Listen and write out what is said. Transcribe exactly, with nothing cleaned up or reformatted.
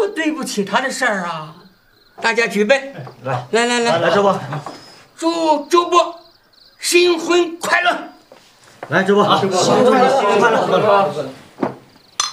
对不起他的事儿啊！大家举杯， 来来来来， 来，周伯， 祝周伯新婚快乐！ 来，周伯，新婚快乐，新婚快乐！